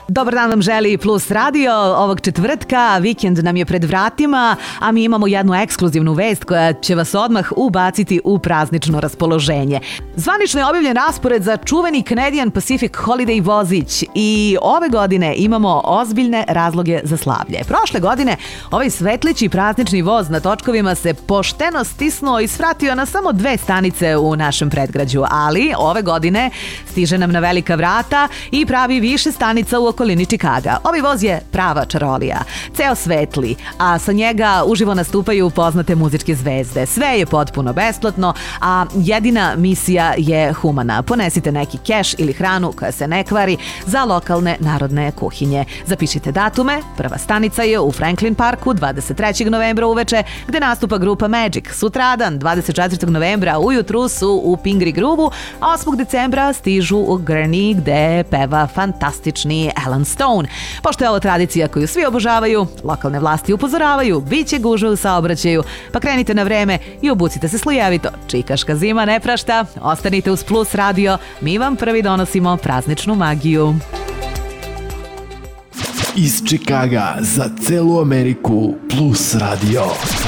Dobar dan vam želi Plus Radio. Ovog četvrtka vikend nam je pred vratima, a mi imamo jednu ekskluzivnu vest koja će vas odmah ubaciti u praznično raspoloženje. Zvanično je objavljen raspored za čuveni Canadian Pacific Holiday vozić i ove godine imamo ozbiljne razloge za slavlje. Prošle godine ovaj svetlići praznični voz na točkovima se pošteno stisnuo i svratio na samo 2 stanice u našem predgrađu, ali ove godine stiže nam na velika vrata i pravi više stanica u okolini Čikaga. Ovaj voz je prava čarolija, ceo svetli, a sa njega uživo nastupaju poznate muzičke zvezde. Sve je potpuno besplatno, a jedina misija je humana. Ponesite neki keš ili hranu koja se ne kvari za lokalne narodne kuhinje. Zapišite datume, prva stanica je u Franklin Parku 23. novembra uveče, gde nastupa grupa Magic. Sutradan, 24. novembra ujutru su u Pingree Groove-u, a 8. decembra stižu u Gurney gde peva fantastični Alan Stone. Pošto je ovo tradicija koju svi obožavaju, lokalne vlasti upozoravaju, bit će gužve u saobraćaju, pa krenite na vreme i obucite se slojevito. Čikaška zima ne prašta, ostanite uz Plus Radio, mi vam prvi donosimo prazničnu magiju. Iz Čikaga za celu Ameriku Plus Radio.